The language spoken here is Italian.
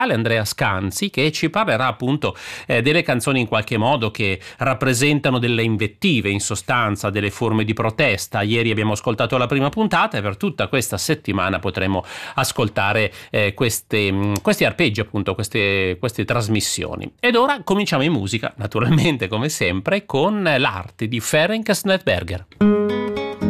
Andrea Scanzi, che ci parlerà appunto delle canzoni in qualche modo che rappresentano delle invettive, in sostanza delle forme di protesta. Ieri abbiamo ascoltato la prima puntata e per tutta questa settimana potremo ascoltare questi arpeggi, appunto queste trasmissioni. Ed ora cominciamo in musica, naturalmente come sempre, con l'arte di Ferenc Snettberger.